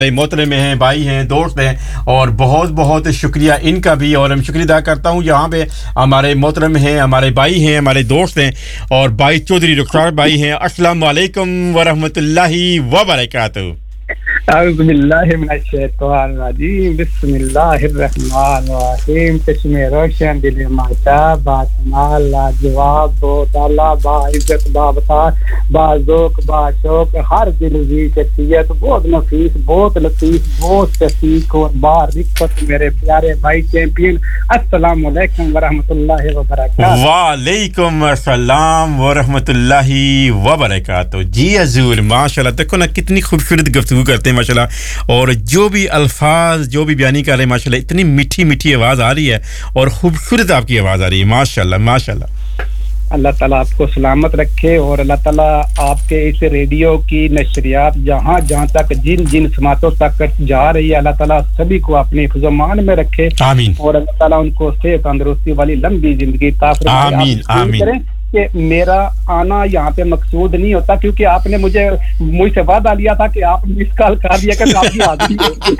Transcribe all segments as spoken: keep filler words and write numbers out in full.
मोहतरम हैं, भाई हैं, दोस्त हैं और बहुत बहुत शुक्रिया इनका भी और हम शुक्रिया अदा करता हूँ। यहाँ पे हमारे मोहतरम हैं, हमारे भाई हैं, हमारे दोस्त हैं और भाई चौधरी रुखसार भाई हैं। अस्सलाम वालेकुम व रहमतुल्लाहि व बरकातहू। अऊज़ु बिल्लाहि मिनश शैतानिर रजीम बिस्मिल्लाहिर रहमानिर रहीम। चश्मे रोशन दिल माता बातमाल लाजवाब बोदाला बाइज्जत बाबतार बाज़ोक बाशौक हर दिल की शख्सियत बहुत नफीस बहुत लतीफ बहुत शफीक और बारिकत मेरे प्यारे भाई चैंपियन। अस्सलाम वालेकुम व रहमतुल्लाहि व बरकातहू। वालेकुम अस्सलाम व रहमतुल्लाहि व बरकातहू। जी हजूर माशाल्लाह, देखो ना कितनी खूबसूरत गुफ्तगू करते हैं माशाल्लाह और जो भी अल्फाज जो भी बयानी कर रहे हैं माशाल्लाह, इतनी मीठी मीठी आवाज़ आ रही है और खूबसूरत आपकी आवाज़ आ रही है माशाल्लाह माशाल्लाह। अल्लाह ताला आपको सलामत रखे और अल्लाह ताला आपके इस रेडियो की नशरियात जहाँ जहाँ तक जिन जिन समातों तक जा रही है अल्लाह ताला सभी को अपने हिफ्ज़-ओ-मान में रखे आमीन। और अल्लाह ताला उनको सेहत तंदुरुस्ती वाली लंबी जिंदगी अता फरमाए। आमीन आमीन। कि मेरा आना यहाँ पे मकसूद नहीं होता क्योंकि आपने मुझे मुझसे वादा लिया था कि आप मिस कॉल कर दिया कि आपकी हाजिरी होगी।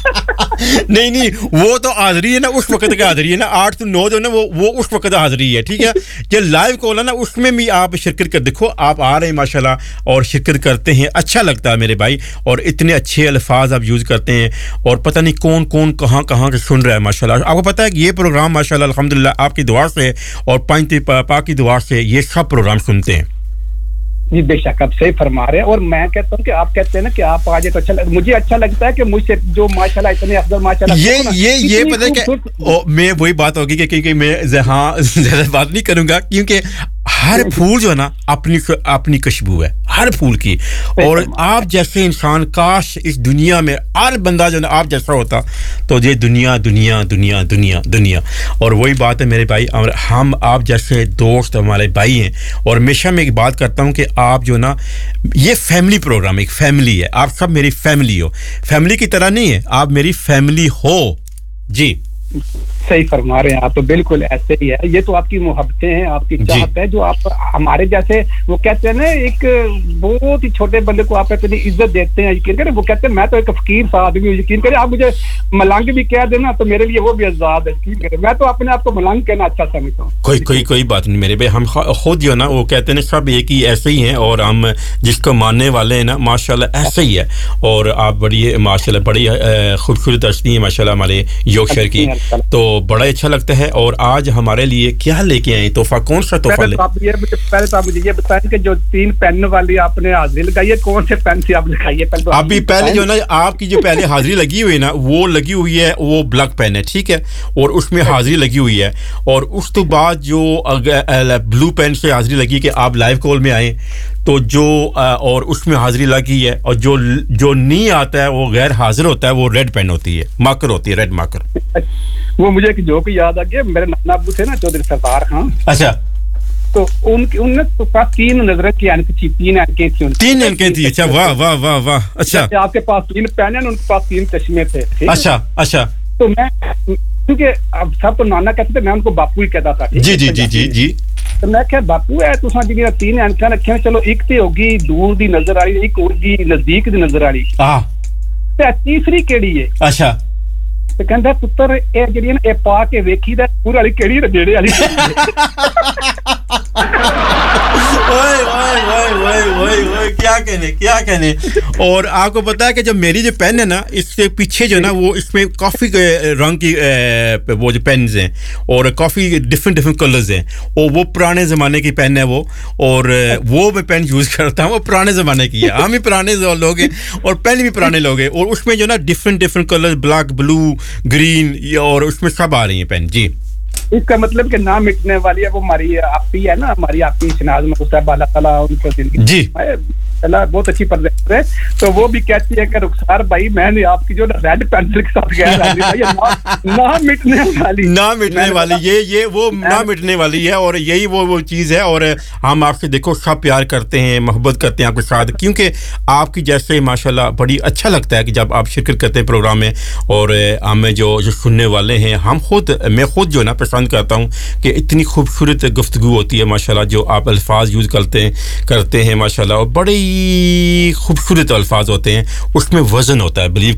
नहीं नहीं, वो तो हाजिरी है ना उस वक्त की हाजिरी है ना, आठ से नौ जो ना वो वो उस वक्त हाजिरी है, ठीक है। जो लाइव कॉल है ना उसमें भी आप शिरकत कर, देखो आप आ रहे हैं माशाल्लाह और शिरकत करते हैं, अच्छा लगता है मेरे भाई और इतने अच्छे अल्फाज आप यूज़ करते हैं और पता नहीं कौन कौन कहाँ कहाँ के सुन रहा है माशाल्लाह। आपको पता है कि ये प्रोग्राम माशाल्लाह अल्हम्दुलिल्लाह आपकी दुआ से और पंच पाक की दुआ से ये सब प्रोग्राम सुनते हैं। जी बेशक आप सही फरमा रहे हैं और मैं कहता हूँ कि आप कहते हैं ना कि आप आ जाए तो अच्छा लग, मुझे अच्छा लगता है कि मुझसे जो माशाल्लाह इतने अफजल माशाल्लाह ये ये ये पता है कि मैं वही बात होगी कि क्योंकि मैं हाँ ज़्यादा बात नहीं करूँगा क्योंकि हर फूल जो है ना अपनी अपनी खुशबू है हर फूल की और आप जैसे इंसान काश इस दुनिया में हर बंदा जो है आप जैसा होता तो ये दुनिया दुनिया दुनिया दुनिया दुनिया। और वही बात है मेरे भाई, हम आप जैसे दोस्त हमारे भाई हैं और हमेशा मैं एक बात करता हूं कि आप जो ना ये फैमिली प्रोग्राम एक फैमिली है, आप सब मेरी फैमिली हो, फैमिली की तरह नहीं है, आप मेरी फैमिली हो। जी सही फरमा रहे हैं आप, तो बिल्कुल ऐसे ही है। ये तो आपकी मोहब्बतें हैं, आपकी चाहत है जो आप हमारे जैसे वो कहते हैं ना एक बहुत ही छोटे बंदे को आप इतनी इज्जत देते हैं, यकीन करें वो कहते हैं मैं तो एक फकीर सा आदमी हूँ, यकीन करें आप मुझे मलंग भी कह देना तो मेरे लिए वो भी आजाद है, यकीन करें मैं तो अपने आप को मलंग कहना अच्छा समझता हूँ। कोई कोई कोई बात नहीं मेरे भाई, हम खुद जो ना वो कहते हैं सब एक ही ऐसे ही हैं और हम जिसको मानने वाले हैं ना माशाल्लाह ऐसे ही है और आप बड़ी माशाल्लाह बड़ी खूबसूरत हस्ती हैं माशाल्लाह हमारे योगशहर की, तो बड़ा अच्छा लगता है। और आज हमारे लिए क्या लेके आए तोहफा, कौन सा तोहफा ले? आप ये पहले तो आप मुझे ये बताएं कि जो तीन पेन वाली आपने हाजिरी लगाई है कौन से पेन से आप लगाई है? पहले तो अभी पहले जो ना आपकी जो पहले हाजिरी लगी हुई है ना वो लगी हुई है वो ब्लैक पेन है, ठीक है, और उसमें हाजिरी लगी हुई है और उस तो बाद जो ब्लू पेन से हाजिरी लगी कि आप लाइव कॉल में आए तो जो और उसमें हाजिरी लगी है और जो जो नहीं आता है वो गैर हाजिर होता है वो रेड पेन होती है, मार्कर होती है, रेड मार्कर। वो मुझे एक जोक याद आ गया, मेरे नाना अब्बू थे ना चौधरी सरदार खान, अच्छा, तो उनके उनने तो पास तीन नजरें की यानी कि तीन आंखें थी, तीन आंखें थी, अच्छा वाह वाह वाह वाह, अच्छा आपके पास तीन पेन है उनके पास तीन चश्मे थे, अच्छा अच्छा, तो मैं क्योंकि अब सब तो नाना कहते थे मैं उनको बापू ही कहता था, जी जी जी जी जी, तो मैं क्या बापू है तुसां जिहड़ियां तीन आंखें रखियां चलो एक ते होगी दूर दी नजर आ रही, एक होगी नजदीक दी नजर आ रही, हां ते तीसरी केड़ी है? अच्छा, ਤੇ ਕਹਿੰਦਾ ਪੁੱਤਰ ਇਹ ਜਿਹੜੀਆਂ ਇਹ ਪਾ ਕੇ ਵੇਖੀਦਾ ਪੂਰੀ ਵਾਲੀ ਕਿਹੜੀ ਰੇੜੇ ਵਾਲੀ। ओए ओए ओए ओए ओए ओए क्या कहने क्या कहने। और आपको पता है कि जब मेरी जो पेन है ना इसके पीछे जो ना वो इसमें काफ़ी रंग की वो जो पेन्स हैं और काफ़ी डिफरेंट डिफरेंट कलर्स हैं और वो पुराने ज़माने की पेन है वो और वो मैं पेन यूज़ करता हूँ, वो पुराने ज़माने की है, हम ही पुराने लोग हैं और पेन भी पुराने लोग हैं और उसमें जो ना different different colour black blue green और उसमें सब आ रही हैं पेन। जी इसका मतलब कि ना मिटने वाली है वो हमारी आपी है ना, हमारी आपी शनाज मुस्तफा अल्लाह ताला उनको दिल की जी अल्लाह बहुत अच्छी परवरिश है, तो वो भी कहती है कि रुखसार भाई मैंने आपकी जो रेड पेंसिल के साथ कह रहा है ना, ना मिटने वाली ना मिटने वाली ये ये वो ना मिटने वाली है और यही वो वो चीज़ है और हम आपसे देखो सब प्यार करते हैं मोहब्बत करते हैं आपके साथ क्योंकि आपकी जैसे माशाल्लाह बड़ी अच्छा लगता है कि जब आप शिरकत करते हैं प्रोग्राम में और हमें जो जो सुनने वाले हैं हम खुद मैं खुद जो ना पसंद करता हूँ कि इतनी खूबसूरत गुफ्तगू होती है माशाल्लाह, जो आप अल्फाज यूज़ करते हैं करते हैं माशाल्लाह और बड़ी بڑی خوبصورت الفاظ ہوتے ہیں اس میں وزن ہوتا ہے believe